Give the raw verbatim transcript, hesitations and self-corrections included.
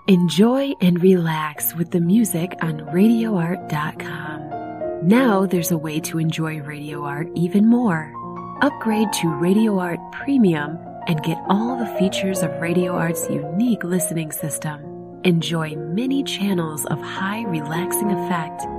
Enjoy and relax with the music on radio art dot com. Now there's a way to enjoy Radio Art even more. Upgrade to Radio Art Premium and get all the features of Radio Art's unique listening system. Enjoy many channels of high relaxing effect